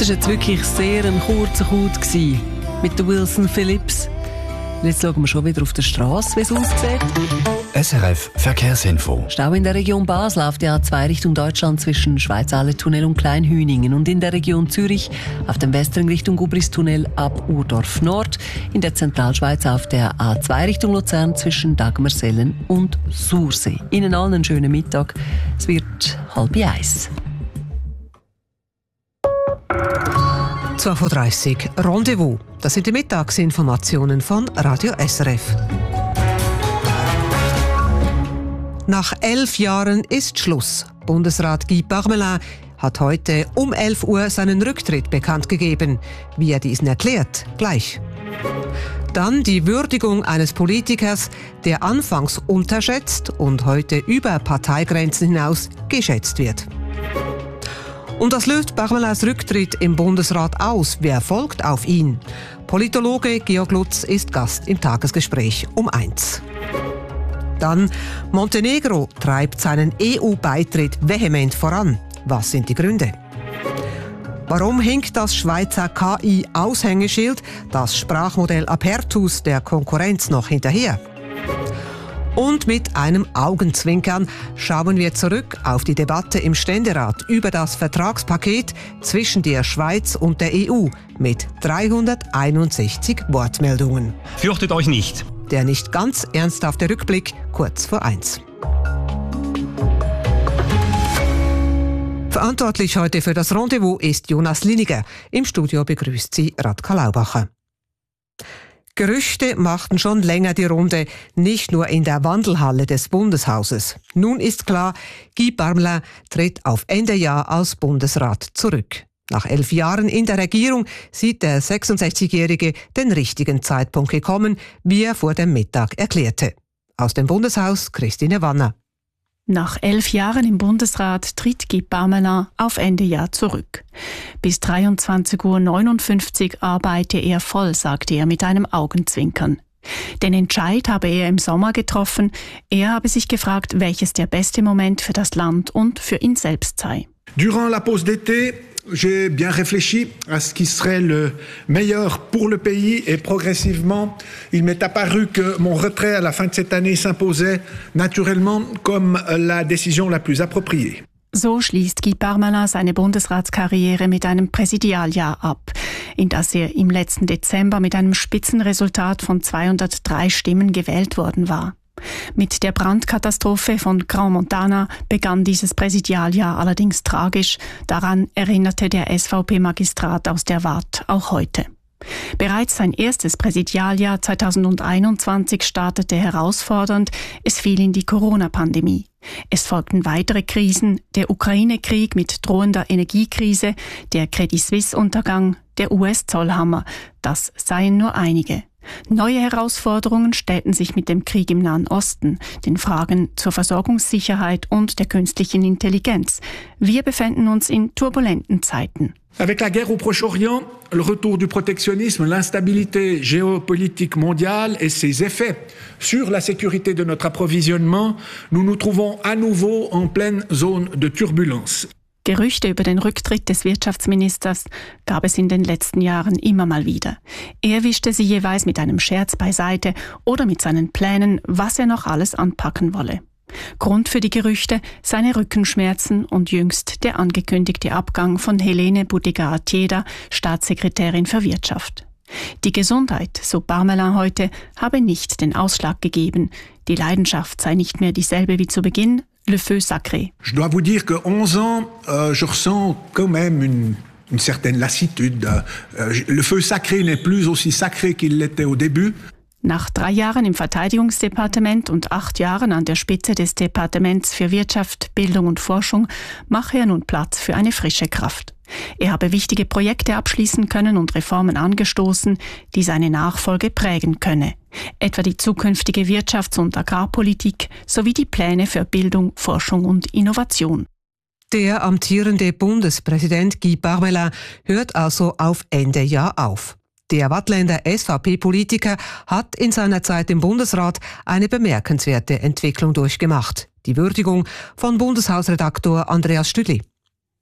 Das war jetzt wirklich sehr ein kurzer Coup mit der Wilson Phillips. Jetzt schauen wir schon wieder auf der Straße, wie es aussieht. SRF Verkehrsinfo. Stau in der Region Basel auf der A2 Richtung Deutschland zwischen Schweizallertunnel und Kleinhüningen und in der Region Zürich auf dem Westring Richtung Gubristunnel ab Urdorf Nord. In der Zentralschweiz auf der A2 Richtung Luzern zwischen Dagmersellen und Sursee. Ihnen allen einen schönen Mittag. Es wird 12:30. 12:30 Uhr Rendezvous. Das sind die Mittagsinformationen von Radio SRF. Nach 11 Jahren ist Schluss. Bundesrat Guy Parmelin hat heute um 11 Uhr seinen Rücktritt bekannt gegeben. Wie er diesen erklärt, gleich. Dann die Würdigung eines Politikers, der anfangs unterschätzt und heute über Parteigrenzen hinaus geschätzt wird. Und das löst Parmelins Rücktritt im Bundesrat aus. Wer folgt auf ihn? Politologe Georg Lutz ist Gast im Tagesgespräch um 1. Dann Montenegro treibt seinen EU-Beitritt vehement voran. Was sind die Gründe? Warum hinkt das Schweizer KI-Aushängeschild, das Sprachmodell Apertus, der Konkurrenz noch hinterher? Und mit einem Augenzwinkern schauen wir zurück auf die Debatte im Ständerat über das Vertragspaket zwischen der Schweiz und der EU mit 361 Wortmeldungen. Fürchtet euch nicht. Der nicht ganz ernsthafte Rückblick kurz vor 1. Verantwortlich heute für das Rendezvous ist Jonas Liniger. Im Studio begrüßt sie Radka Laubacher. Gerüchte machten schon länger die Runde, nicht nur in der Wandelhalle des Bundeshauses. Nun ist klar, Guy Parmelin tritt auf Ende Jahr als Bundesrat zurück. Nach 11 Jahren in der Regierung sieht der 66-Jährige den richtigen Zeitpunkt gekommen, wie er vor dem Mittag erklärte. Aus dem Bundeshaus Christine Wanner. Nach 11 Jahren im Bundesrat tritt Guy Parmelin auf Ende Jahr zurück. Bis 23:59 Uhr arbeite er voll, sagte er mit einem Augenzwinkern. Den Entscheid habe er im Sommer getroffen. Er habe sich gefragt, welches der beste Moment für das Land und für ihn selbst sei. Durant la pause d'été, j'ai bien réfléchi à ce qui serait le meilleur pour le pays et progressivement, il m'est apparu que mon retrait à la fin de cette année s'imposait naturellement comme la décision la plus appropriée. So schließt Guy Parmelin seine Bundesratskarriere mit einem Präsidialjahr ab, in das er im letzten Dezember mit einem Spitzenresultat von 203 Stimmen gewählt worden war. Mit der Brandkatastrophe von Grand Montana begann dieses Präsidialjahr allerdings tragisch. Daran erinnerte der SVP-Magistrat aus der Waadt auch heute. Bereits sein erstes Präsidialjahr 2021 startete herausfordernd. Es fiel in die Corona-Pandemie. Es folgten weitere Krisen, der Ukraine-Krieg mit drohender Energiekrise, der Credit Suisse-Untergang, der US-Zollhammer. Das seien nur einige. Neue Herausforderungen stellten sich mit dem Krieg im Nahen Osten, den Fragen zur Versorgungssicherheit und der künstlichen Intelligenz. Wir befinden uns in turbulenten Zeiten. Avec la guerre au Proche-Orient, le retour du protectionnisme, l'instabilité géopolitique mondiale et ses effets sur la sécurité de notre approvisionnement, nous nous trouvons à nouveau en pleine zone de turbulence. Gerüchte über den Rücktritt des Wirtschaftsministers gab es in den letzten Jahren immer mal wieder. Er wischte sie jeweils mit einem Scherz beiseite oder mit seinen Plänen, was er noch alles anpacken wolle. Grund für die Gerüchte seine Rückenschmerzen und jüngst der angekündigte Abgang von Helene Budega-Artieda, Staatssekretärin für Wirtschaft. Die Gesundheit, so Parmelin heute, habe nicht den Ausschlag gegeben. Die Leidenschaft sei nicht mehr dieselbe wie zu Beginn. Le feu sacré. Je dois vous dire que 11 ans, je ressens quand même une certaine lassitude. Le feu sacré n'est plus aussi sacré qu'il l'était au début. Nach 3 Jahren im Verteidigungsdepartement und 8 Jahren an der Spitze des Departements für Wirtschaft, Bildung und Forschung mache er nun Platz für eine frische Kraft. Er habe wichtige Projekte abschließen können und Reformen angestoßen, die seine Nachfolge prägen könne. Etwa die zukünftige Wirtschafts- und Agrarpolitik sowie die Pläne für Bildung, Forschung und Innovation. Der amtierende Bundespräsident Guy Parmelin hört also auf Ende Jahr auf. Der Waadtländer SVP-Politiker hat in seiner Zeit im Bundesrat eine bemerkenswerte Entwicklung durchgemacht. Die Würdigung von Bundeshausredaktor Andreas Stüdli.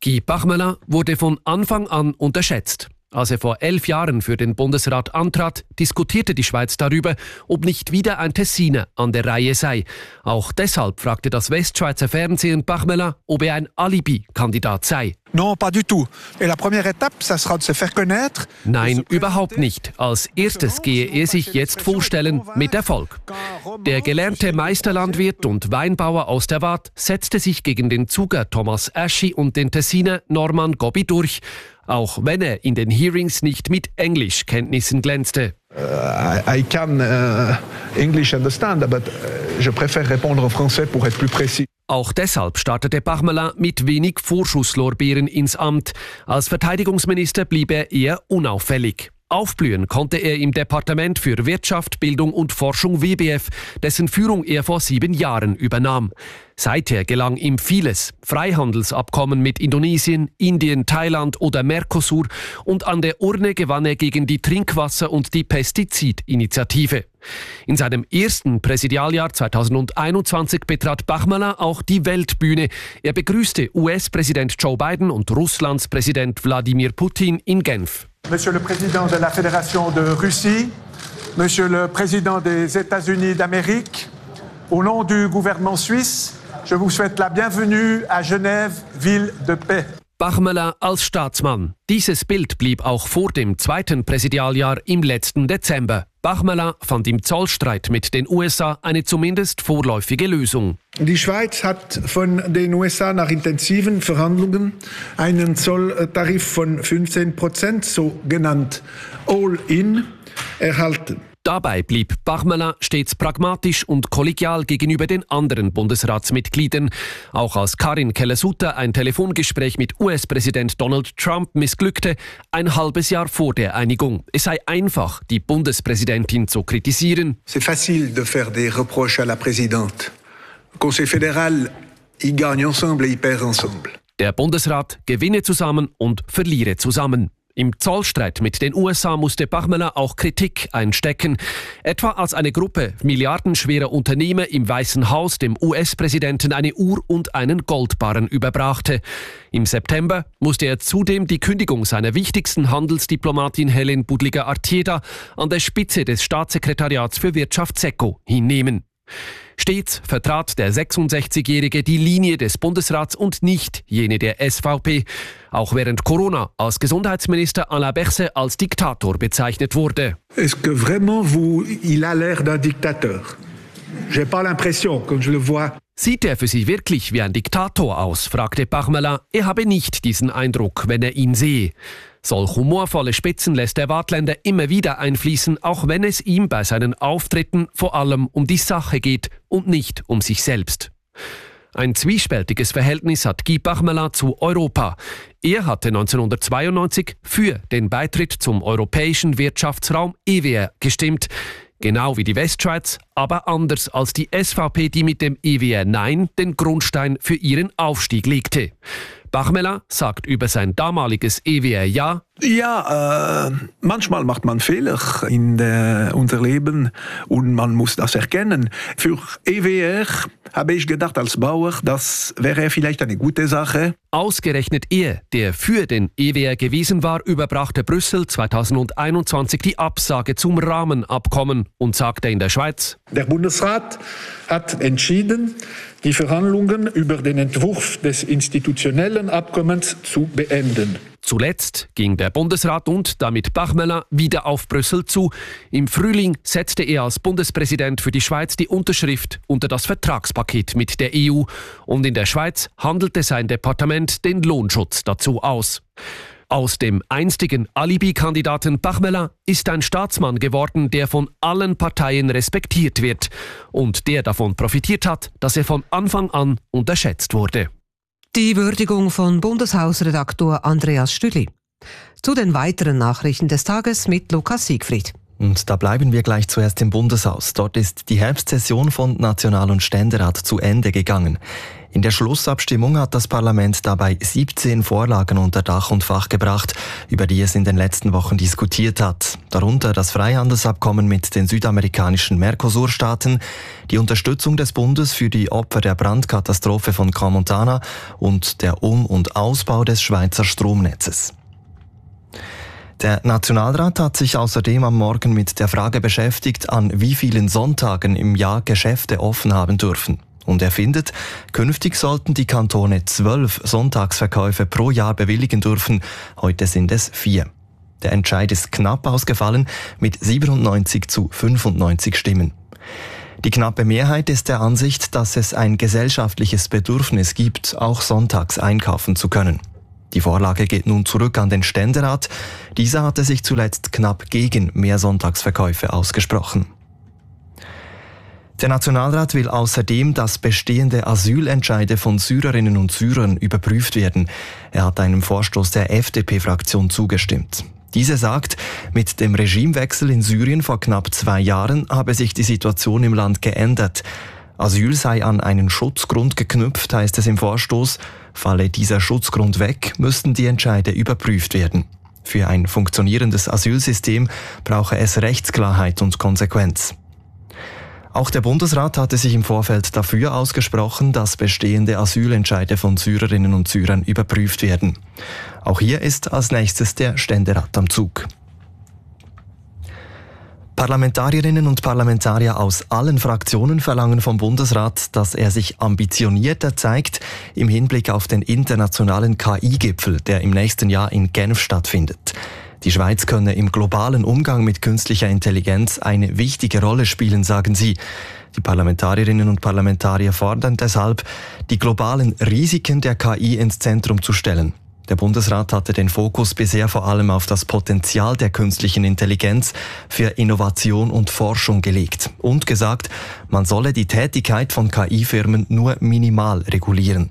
Guy Parmelin wurde von Anfang an unterschätzt. Als er vor 11 Jahren für den Bundesrat antrat, diskutierte die Schweiz darüber, ob nicht wieder ein Tessiner an der Reihe sei. Auch deshalb fragte das Westschweizer Fernsehen Parmelin, ob er ein Alibi-Kandidat sei. Non, pas du tout. Et la première étape, ça sera de se faire connaître. Nein, überhaupt nicht. Als erstes gehe er sich jetzt vorstellen mit Erfolg. Der gelernte Meisterlandwirt und Weinbauer aus der Waadt setzte sich gegen den Zuger Thomas Aschi und den Tessiner Norman Gobbi durch, auch wenn er in den Hearings nicht mit Englischkenntnissen glänzte. I can English understand, but je préfère répondre en français pour être plus précis. Auch deshalb startete Parmelin mit wenig Vorschusslorbeeren ins Amt. Als Verteidigungsminister blieb er eher unauffällig. Aufblühen konnte er im Departement für Wirtschaft, Bildung und Forschung WBF, dessen Führung er vor 7 Jahren übernahm. Seither gelang ihm vieles. Freihandelsabkommen mit Indonesien, Indien, Thailand oder Mercosur, und an der Urne gewann er gegen die Trinkwasser- und die Pestizidinitiative. In seinem ersten Präsidialjahr 2021 betrat Parmelin auch die Weltbühne. Er begrüßte US-Präsident Joe Biden und Russlands Präsident Wladimir Putin in Genf. Monsieur le Président de la Fédération de Russie, Monsieur le Président des États-Unis d'Amérique, au nom du gouvernement suisse, je vous souhaite la bienvenue à Genève, ville de paix. Parmelin als Staatsmann. Dieses Bild blieb auch vor dem zweiten Präsidialjahr im letzten Dezember. Parmelin fand im Zollstreit mit den USA eine zumindest vorläufige Lösung. Die Schweiz hat von den USA nach intensiven Verhandlungen einen Zolltarif von 15%, so genannt All-in, erhalten. Dabei blieb Parmelin stets pragmatisch und kollegial gegenüber den anderen Bundesratsmitgliedern. Auch als Karin Keller-Sutter ein Telefongespräch mit US-Präsident Donald Trump missglückte, ein halbes Jahr vor der Einigung. Es sei einfach, die Bundespräsidentin zu kritisieren. C'est facile de faire des reproches à la présidente. Conseil fédéral, ils gagnent ensemble et ils perdent ensemble. Der Bundesrat gewinne zusammen und verliere zusammen. Im Zollstreit mit den USA musste Parmelin auch Kritik einstecken, etwa als eine Gruppe milliardenschwerer Unternehmer im Weißen Haus dem US-Präsidenten eine Uhr und einen Goldbarren überbrachte. Im September musste er zudem die Kündigung seiner wichtigsten Handelsdiplomatin Helen Budliger-Artieda an der Spitze des Staatssekretariats für Wirtschaft SECO hinnehmen. Stets vertrat der 66-Jährige die Linie des Bundesrats und nicht jene der SVP. Auch während Corona als Gesundheitsminister Alain Berset als Diktator bezeichnet wurde. Est-ce que vraiment il a l'air d'un dictateur? J'ai pas l'impression, quand je le vois. Sieht er für Sie wirklich wie ein Diktator aus, fragte Parmelin. Er habe nicht diesen Eindruck, wenn er ihn sehe. Solch humorvolle Spitzen lässt der Waadtländer immer wieder einfließen, auch wenn es ihm bei seinen Auftritten vor allem um die Sache geht und nicht um sich selbst. Ein zwiespältiges Verhältnis hat Guy Parmelin zu Europa. Er hatte 1992 für den Beitritt zum Europäischen Wirtschaftsraum EWR gestimmt. Genau wie die Westschweiz, aber anders als die SVP, die mit dem EWR Nein den Grundstein für ihren Aufstieg legte. Parmelin sagt über sein damaliges EWR Ja: Ja, manchmal macht man Fehler in unser Leben und man muss das erkennen. Für EWR habe ich gedacht als Bauer, das wäre vielleicht eine gute Sache. Ausgerechnet er, der für den EWR gewesen war, überbrachte Brüssel 2021 die Absage zum Rahmenabkommen und sagte in der Schweiz: Der Bundesrat hat entschieden, die Verhandlungen über den Entwurf des institutionellen Abkommens zu beenden. Zuletzt ging der Bundesrat und damit Parmelin wieder auf Brüssel zu. Im Frühling setzte er als Bundespräsident für die Schweiz die Unterschrift unter das Vertragspaket mit der EU. Und in der Schweiz handelte sein Departement den Lohnschutz dazu aus. Aus dem einstigen Alibi-Kandidaten Parmelin ist ein Staatsmann geworden, der von allen Parteien respektiert wird und der davon profitiert hat, dass er von Anfang an unterschätzt wurde. Die Würdigung von Bundeshausredaktor Andreas Stühli. Zu den weiteren Nachrichten des Tages mit Lukas Siegfried. Und da bleiben wir gleich zuerst im Bundeshaus. Dort ist die Herbstsession von National- und Ständerat zu Ende gegangen. In der Schlussabstimmung hat das Parlament dabei 17 Vorlagen unter Dach und Fach gebracht, über die es in den letzten Wochen diskutiert hat. Darunter das Freihandelsabkommen mit den südamerikanischen Mercosur-Staaten, die Unterstützung des Bundes für die Opfer der Brandkatastrophe von Crans-Montana und der Um- und Ausbau des Schweizer Stromnetzes. Der Nationalrat hat sich außerdem am Morgen mit der Frage beschäftigt, an wie vielen Sonntagen im Jahr Geschäfte offen haben dürfen. Und er findet, künftig sollten die Kantone 12 Sonntagsverkäufe pro Jahr bewilligen dürfen. Heute sind es 4. Der Entscheid ist knapp ausgefallen mit 97 zu 95 Stimmen. Die knappe Mehrheit ist der Ansicht, dass es ein gesellschaftliches Bedürfnis gibt, auch sonntags einkaufen zu können. Die Vorlage geht nun zurück an den Ständerat. Dieser hatte sich zuletzt knapp gegen mehr Sonntagsverkäufe ausgesprochen. Der Nationalrat will außerdem, dass bestehende Asylentscheide von Syrerinnen und Syrern überprüft werden. Er hat einem Vorstoß der FDP-Fraktion zugestimmt. Diese sagt, mit dem Regimewechsel in Syrien vor knapp 2 Jahren habe sich die Situation im Land geändert. Asyl sei an einen Schutzgrund geknüpft, heißt es im Vorstoß. Falle dieser Schutzgrund weg, müssten die Entscheide überprüft werden. Für ein funktionierendes Asylsystem brauche es Rechtsklarheit und Konsequenz. Auch der Bundesrat hatte sich im Vorfeld dafür ausgesprochen, dass bestehende Asylentscheide von Syrerinnen und Syrern überprüft werden. Auch hier ist als nächstes der Ständerat am Zug. Parlamentarierinnen und Parlamentarier aus allen Fraktionen verlangen vom Bundesrat, dass er sich ambitionierter zeigt im Hinblick auf den internationalen KI-Gipfel, der im nächsten Jahr in Genf stattfindet. Die Schweiz könne im globalen Umgang mit künstlicher Intelligenz eine wichtige Rolle spielen, sagen sie. Die Parlamentarierinnen und Parlamentarier fordern deshalb, die globalen Risiken der KI ins Zentrum zu stellen. Der Bundesrat hatte den Fokus bisher vor allem auf das Potenzial der künstlichen Intelligenz für Innovation und Forschung gelegt und gesagt, man solle die Tätigkeit von KI-Firmen nur minimal regulieren.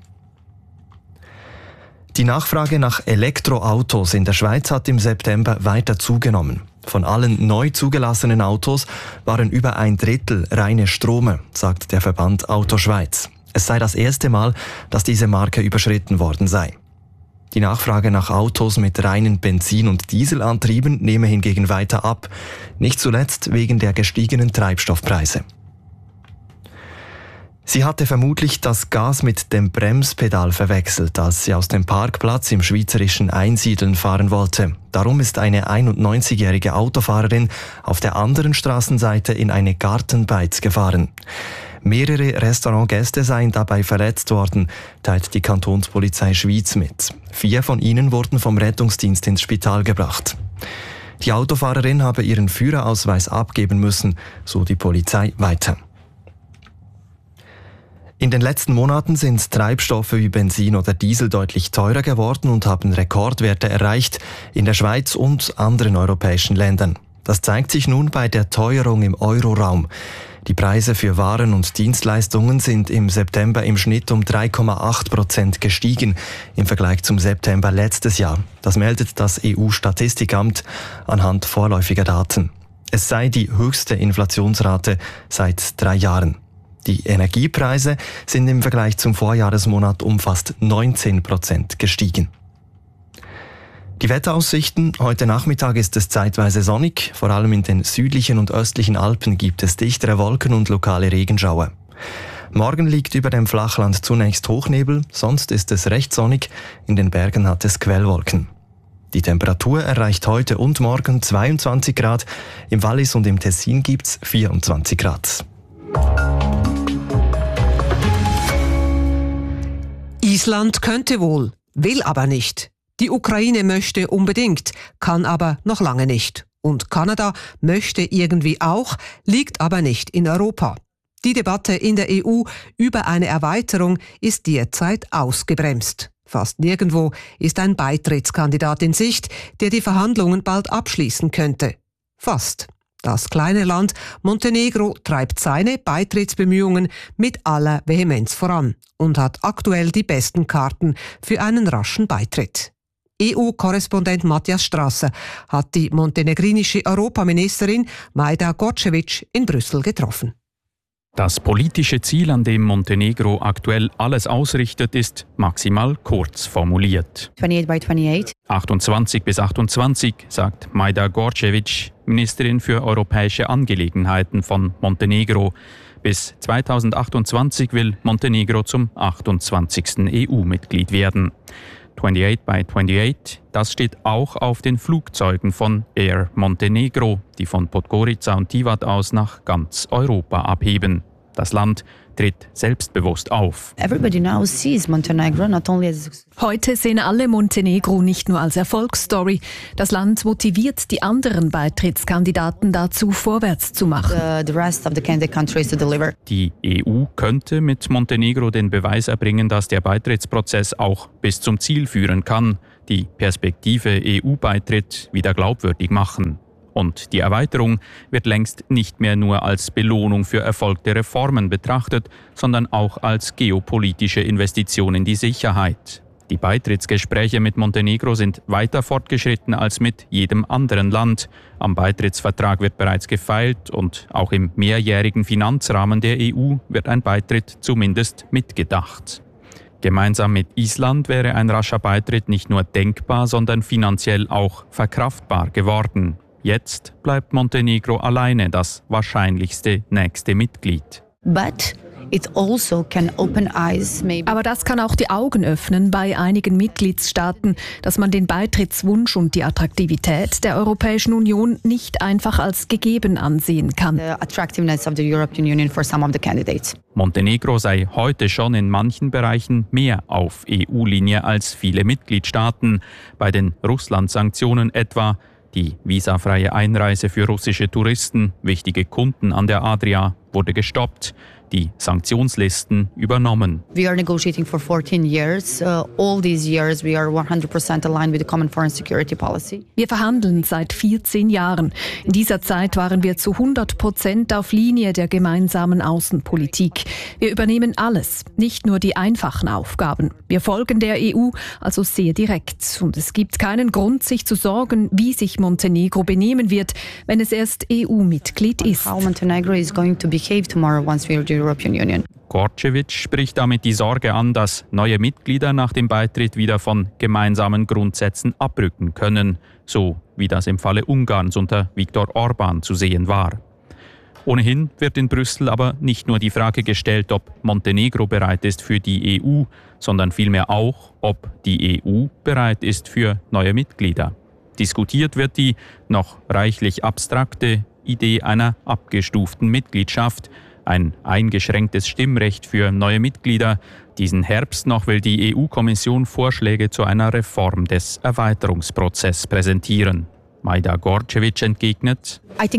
Die Nachfrage nach Elektroautos in der Schweiz hat im September weiter zugenommen. Von allen neu zugelassenen Autos waren über 1/3 reine Strome, sagt der Verband Auto Schweiz. Es sei das erste Mal, dass diese Marke überschritten worden sei. Die Nachfrage nach Autos mit reinen Benzin- und Dieselantrieben nehme hingegen weiter ab, nicht zuletzt wegen der gestiegenen Treibstoffpreise. Sie hatte vermutlich das Gas mit dem Bremspedal verwechselt, als sie aus dem Parkplatz im schweizerischen Einsiedeln fahren wollte. Darum ist eine 91-jährige Autofahrerin auf der anderen Straßenseite in eine Gartenbeiz gefahren. Mehrere Restaurantgäste seien dabei verletzt worden, teilt die Kantonspolizei Schwyz mit. 4 von ihnen wurden vom Rettungsdienst ins Spital gebracht. Die Autofahrerin habe ihren Führerausweis abgeben müssen, so die Polizei weiter. In den letzten Monaten sind Treibstoffe wie Benzin oder Diesel deutlich teurer geworden und haben Rekordwerte erreicht in der Schweiz und anderen europäischen Ländern. Das zeigt sich nun bei der Teuerung im Euroraum. Die Preise für Waren und Dienstleistungen sind im September im Schnitt um 3,8% gestiegen im Vergleich zum September letztes Jahr. Das meldet das EU-Statistikamt anhand vorläufiger Daten. Es sei die höchste Inflationsrate seit 3 Jahren. Die Energiepreise sind im Vergleich zum Vorjahresmonat um fast 19% gestiegen. Die Wetteraussichten: Heute Nachmittag ist es zeitweise sonnig, vor allem in den südlichen und östlichen Alpen gibt es dichtere Wolken und lokale Regenschauer. Morgen liegt über dem Flachland zunächst Hochnebel, sonst ist es recht sonnig, in den Bergen hat es Quellwolken. Die Temperatur erreicht heute und morgen 22 Grad, im Wallis und im Tessin gibt's 24 Grad. Island könnte wohl, will aber nicht. Die Ukraine möchte unbedingt, kann aber noch lange nicht. Und Kanada möchte irgendwie auch, liegt aber nicht in Europa. Die Debatte in der EU über eine Erweiterung ist derzeit ausgebremst. Fast nirgendwo ist ein Beitrittskandidat in Sicht, der die Verhandlungen bald abschließen könnte. Fast. Das kleine Land Montenegro treibt seine Beitrittsbemühungen mit aller Vehemenz voran und hat aktuell die besten Karten für einen raschen Beitritt. EU-Korrespondent Matthias Strasser hat die montenegrinische Europaministerin Majda Gorčević in Brüssel getroffen. Das politische Ziel, an dem Montenegro aktuell alles ausrichtet, ist maximal kurz formuliert. 28 by 28. 28 bis 28, sagt Majda Gorčević, Ministerin für europäische Angelegenheiten von Montenegro. Bis 2028 will Montenegro zum 28. EU-Mitglied werden. 28 by 28, das steht auch auf den Flugzeugen von Air Montenegro, die von Podgorica und Tivat aus nach ganz Europa abheben. Das Land tritt selbstbewusst auf. Heute sehen alle Montenegro nicht nur als Erfolgsstory. Das Land motiviert die anderen Beitrittskandidaten dazu, vorwärts zu machen. Die EU könnte mit Montenegro den Beweis erbringen, dass der Beitrittsprozess auch bis zum Ziel führen kann, die Perspektive EU-Beitritt wieder glaubwürdig machen. Und die Erweiterung wird längst nicht mehr nur als Belohnung für erfolgte Reformen betrachtet, sondern auch als geopolitische Investition in die Sicherheit. Die Beitrittsgespräche mit Montenegro sind weiter fortgeschritten als mit jedem anderen Land. Am Beitrittsvertrag wird bereits gefeilt und auch im mehrjährigen Finanzrahmen der EU wird ein Beitritt zumindest mitgedacht. Gemeinsam mit Island wäre ein rascher Beitritt nicht nur denkbar, sondern finanziell auch verkraftbar geworden. Jetzt bleibt Montenegro alleine das wahrscheinlichste nächste Mitglied. Aber das kann auch die Augen öffnen bei einigen Mitgliedstaaten, dass man den Beitrittswunsch und die Attraktivität der Europäischen Union nicht einfach als gegeben ansehen kann. Montenegro sei heute schon in manchen Bereichen mehr auf EU-Linie als viele Mitgliedstaaten. Bei den Russland-Sanktionen etwa. Die visafreie Einreise für russische Touristen, wichtige Kunden an der Adria, wurde gestoppt. Die Sanktionslisten übernommen. We are negotiating for 14 years. All these years we are 100% aligned with the common foreign security policy. Wir verhandeln seit 14 Jahren. In dieser Zeit waren wir zu 100% auf Linie der gemeinsamen Außenpolitik. Wir übernehmen alles, nicht nur die einfachen Aufgaben. Wir folgen der EU also sehr direkt. Und es gibt keinen Grund, sich zu sorgen, wie sich Montenegro benehmen wird, wenn es erst EU-Mitglied ist. How Montenegro is going to behave tomorrow once we are the European Union. Gorčević spricht damit die Sorge an, dass neue Mitglieder nach dem Beitritt wieder von gemeinsamen Grundsätzen abrücken können, so wie das im Falle Ungarns unter Viktor Orbán zu sehen war. Ohnehin wird in Brüssel aber nicht nur die Frage gestellt, ob Montenegro bereit ist für die EU, sondern vielmehr auch, ob die EU bereit ist für neue Mitglieder. Diskutiert wird die noch reichlich abstrakte Idee einer abgestuften Mitgliedschaft, ein eingeschränktes Stimmrecht für neue Mitglieder. Diesen Herbst noch will die EU-Kommission Vorschläge zu einer Reform des Erweiterungsprozesses präsentieren. Majda Gorčević entgegnet: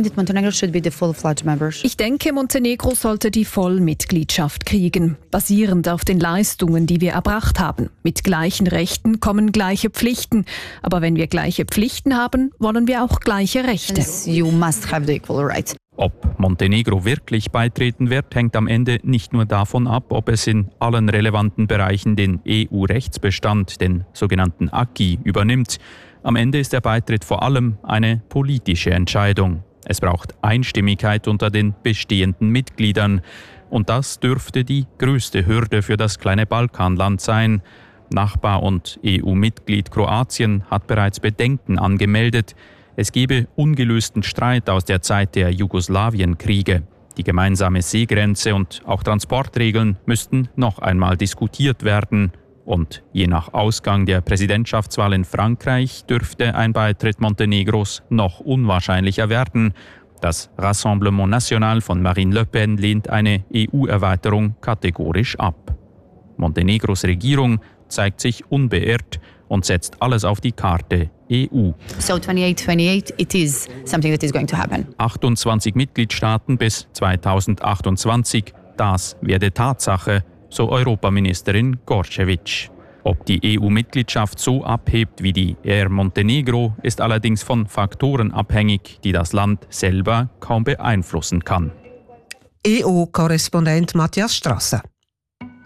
Ich denke, Montenegro sollte die Vollmitgliedschaft kriegen, basierend auf den Leistungen, die wir erbracht haben. Mit gleichen Rechten kommen gleiche Pflichten. Aber wenn wir gleiche Pflichten haben, wollen wir auch gleiche Rechte. You must have the equal rights. Ob Montenegro wirklich beitreten wird, hängt am Ende nicht nur davon ab, ob es in allen relevanten Bereichen den EU-Rechtsbestand, den sogenannten Acquis, übernimmt. Am Ende ist der Beitritt vor allem eine politische Entscheidung. Es braucht Einstimmigkeit unter den bestehenden Mitgliedern. Und das dürfte die größte Hürde für das kleine Balkanland sein. Nachbar- und EU-Mitglied Kroatien hat bereits Bedenken angemeldet. Es gebe ungelösten Streit aus der Zeit der Jugoslawienkriege. Die gemeinsame Seegrenze und auch Transportregeln müssten noch einmal diskutiert werden. Und je nach Ausgang der Präsidentschaftswahl in Frankreich dürfte ein Beitritt Montenegros noch unwahrscheinlicher werden. Das Rassemblement National von Marine Le Pen lehnt eine EU-Erweiterung kategorisch ab. Montenegros Regierung zeigt sich unbeirrt und setzt alles auf die Karte EU. So 28, it is something that is going to happen. 28 Mitgliedstaaten bis 2028, das werde Tatsache, so Europaministerin Gorčević. Ob die EU-Mitgliedschaft so abhebt wie die Air Montenegro, ist allerdings von Faktoren abhängig, die das Land selber kaum beeinflussen kann. EU-Korrespondent Matthias Strasser.